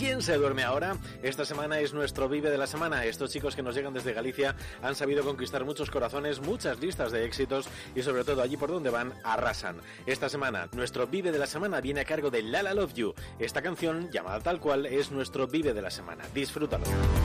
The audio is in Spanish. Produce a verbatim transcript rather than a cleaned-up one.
¿Quién se duerme ahora? Esta semana es nuestro Vive de la Semana. Estos chicos que nos llegan desde Galicia han sabido conquistar muchos corazones, muchas listas de éxitos y sobre todo allí por donde van, arrasan. Esta semana, nuestro Vive de la Semana viene a cargo de La La Love You. Esta canción, llamada tal cual, es nuestro Vive de la Semana. Disfrútalo.